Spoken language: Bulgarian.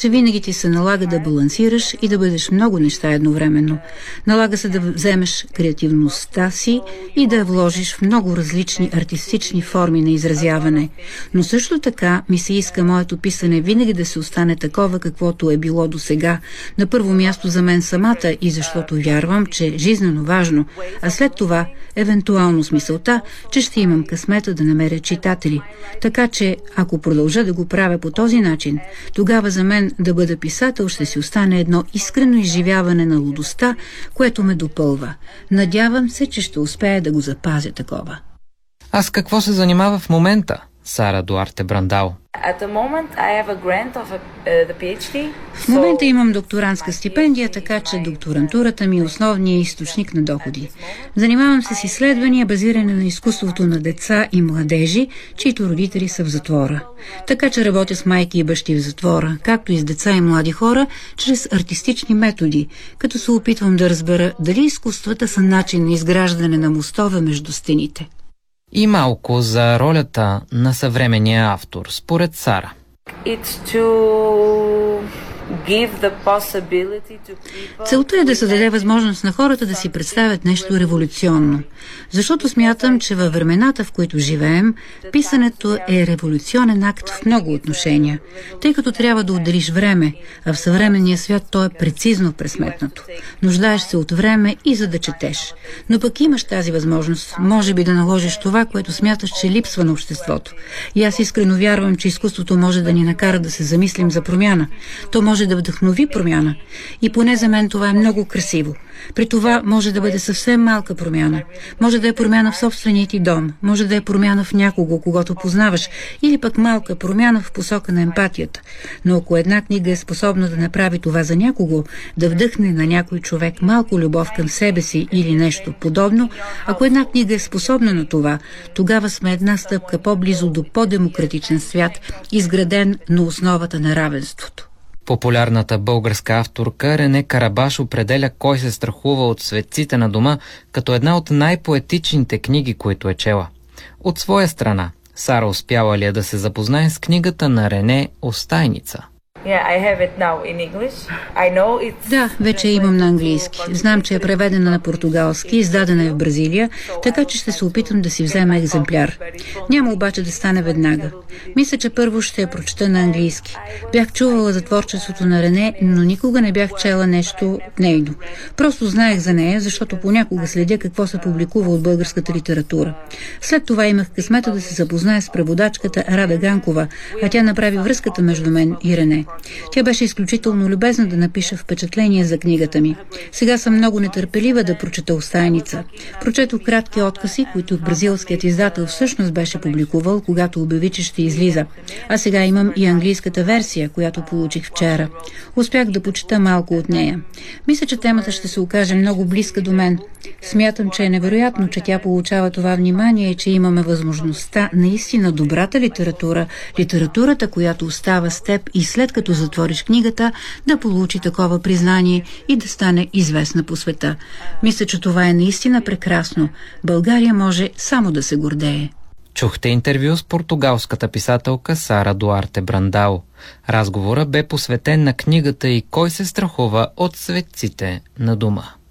че винаги ти се налага да балансираш и да бъдеш много неща едновременно. Налага се да вземеш креативността си и да я вложиш в много различни артистични форми на изразяване. Но също така ми се иска моето писане винаги да се остане такова, каквото е било до сега. На първо място за мен самата и защото вярвам, че е жизнено важно, а след това евентуално с мисълта, че ще имам късмета да намеря читатели. Така че, ако продължа да го правя по този начин, тогава за мен да бъда писател ще си остане едно искрено изживяване на лудостта, което ме допълва. Надявам се, че ще успея да го запазя такова. А с какво се занимава в момента Сара Дуарте Брандау? В момента имам докторантска стипендия, така че докторантурата ми е основният източник на доходи. Занимавам се с изследвания, базиране на изкуството на деца и младежи, чието родители са в затвора. Така че работя с майки и бащи в затвора, както и с деца и млади хора, чрез артистични методи, като се опитвам да разбера дали изкуствата са начин на изграждане на мостове между стените. И малко за ролята на съвременния автор, според Сара. Целта е да се даде възможност на хората да си представят нещо революционно. Защото смятам, че във времената, в които живеем, писането е революционен акт в много отношения, тъй като трябва да отделиш време, а в съвременния свят то е прецизно пресметнато. Нуждаеш се от време и за да четеш. Но пък имаш тази възможност, може би да наложиш това, което смяташ, че липсва на обществото. И аз искрено вярвам, че изкуството може да ни накара да се замислим за промяна. То може да вдъхнови промяна. И поне за мен това е много красиво. При това може да бъде съвсем малка промяна. Може да е промяна в собствения ти дом, може да е промяна в някого, когато познаваш, или пък малка промяна в посока на емпатията. Но ако една книга е способна да направи това за някого, да вдъхне на някой човек малко любов към себе си или нещо подобно, ако една книга е способна на това, тогава сме една стъпка по-близо до по-демократичен свят, изграден на основата на равенството. Популярната българска авторка Рене Карабаш определя Кой се страхува от светците на дома като една от най-поетичните книги, които е чела. От своя страна, Сара успяла ли е да се запознае с книгата на Рене Остайница? Да, вече имам на английски. Знам, че е преведена на португалски, издадена е в Бразилия, така че ще се опитам да си взема екземпляр. Няма обаче да стане веднага. Мисля, че първо ще я прочета на английски. Бях чувала за творчеството на Рене, но никога не бях чела нещо нейно. Просто знаех за нея, защото понякога следя какво се публикува от българската литература. След това имах късмета да се запозная с преводачката Рада Ганкова, а тя направи връзката между мен и Рене. Тя беше изключително любезна да напише впечатление за книгата ми. Сега съм много нетърпелива да прочета Остайница. Прочетох кратки откази, които бразилският издател всъщност беше публикувал, когато обяви, че ще излиза. А сега имам и английската версия, която получих вчера. Успях да почета малко от нея. Мисля, че темата ще се окаже много близка до мен. Смятам, че е невероятно, че тя получава това внимание и че имаме възможността наистина добрата литература, литературата, която остава с теб и след като затвориш книгата, да получи такова признание и да стане известна по света. Мисля, че това е наистина прекрасно. България може само да се гордее. Чухте интервю с португалската писателка Сара Дуарте Брандау. Разговорът бе посветен на книгата и Кой се страхува от светците на дома.